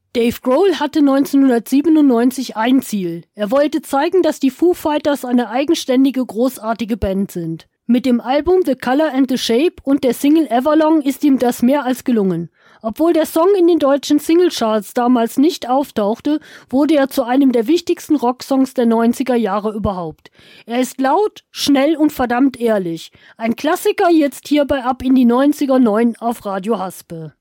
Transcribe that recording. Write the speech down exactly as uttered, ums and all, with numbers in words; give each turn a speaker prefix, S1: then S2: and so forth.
S1: Dave Grohl hatte neunzehnhundertsiebenundneunzig ein Ziel. Er wollte zeigen, dass die Foo Fighters eine eigenständige, großartige Band sind. Mit dem Album The Color and the Shape und der Single Everlong ist ihm das mehr als gelungen. Obwohl der Song in den deutschen Singlecharts damals nicht auftauchte, wurde er zu einem der wichtigsten Rocksongs der neunziger Jahre überhaupt. Er ist laut, schnell und verdammt ehrlich. Ein Klassiker jetzt hierbei ab in die neunziger neun auf Radio Haspe.